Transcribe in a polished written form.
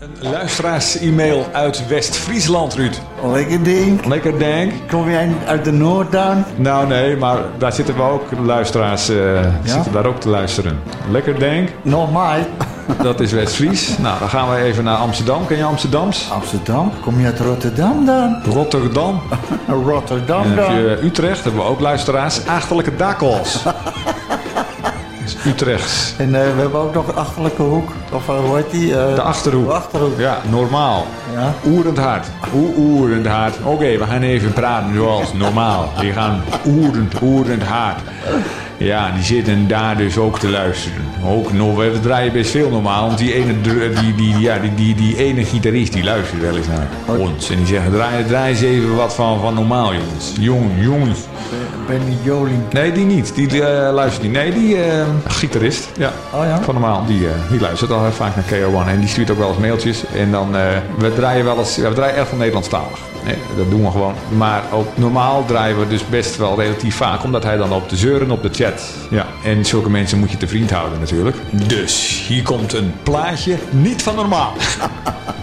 Een luisteraars-e-mail uit West-Friesland, Ruud. Lekker ding. Lekker denk. Kom jij uit de Noord dan? Nou nee, maar daar zitten we ook, luisteraars zitten daar ook te luisteren. Lekker denk. Nog mij. Dat is West-Fries. Nou, dan gaan we even naar Amsterdam. Ken je Amsterdams? Amsterdam? Kom je uit Rotterdam dan? Rotterdam. Rotterdam En dan? heb je Utrecht, hebben we ook luisteraars. Achterlijke dakkels. Dat is Utrechts. En we hebben ook nog een achterlijke hoek. Of hoe heet die? De Achterhoek. De Achterhoek. Ja, normaal. Ja. Oerend hard. Oerend hard. Oké, we gaan even praten zoals normaal. Die gaan oerend hard. Ja, die zitten daar dus ook te luisteren. Ook nog, we draaien best veel normaal. Want die ene gitarist die luistert wel eens naar ons. En die zeggen, draai eens even wat van normaal, jongens. Jongens. Benny Joling. Nee, die niet. Die luistert niet. Nee, die gitarist. Ja. Oh ja? Van normaal. Die luistert al heel vaak naar KO1. En die stuurt ook wel eens mailtjes. En dan, we draaien echt van Nederlandstalig. Nee, dat doen we gewoon. Maar ook normaal draaien we dus best wel relatief vaak. Omdat hij dan loopt te zeuren op de chat. Ja. En zulke mensen moet je te vriend houden natuurlijk. Dus hier komt een plaatje niet van normaal.